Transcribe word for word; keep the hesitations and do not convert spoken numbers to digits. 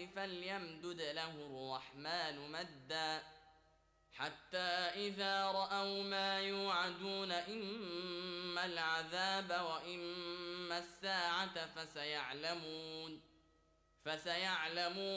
فليمدد له الرحمن مدا حتى إذا رأوا ما يوعدون إما العذاب وإما الساعة فسيعلمون فسيعلمون